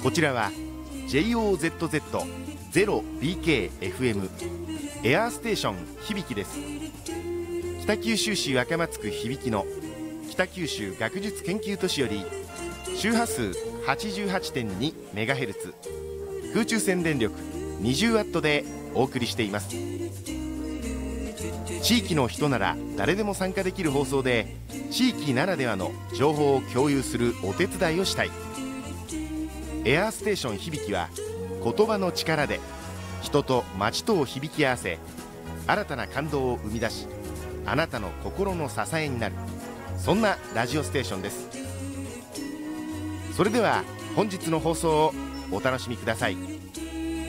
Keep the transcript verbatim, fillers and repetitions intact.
こちらは ジェイオーゼットゼットゼロビーケーエフエム エアーステーション響きです。北九州市若松区響の北九州学術研究都市より周波数 はちじゅうはちてんにメガヘルツ 空中線電力 にじゅうワット でお送りしています。地域の人なら誰でも参加できる放送で、地域ならではの情報を共有するお手伝いをしたい。エアーステーション響きは言葉の力で人と街とを響き合わせ、新たな感動を生み出し、あなたの心の支えになる、そんなラジオステーションです。それでは本日の放送をお楽しみください。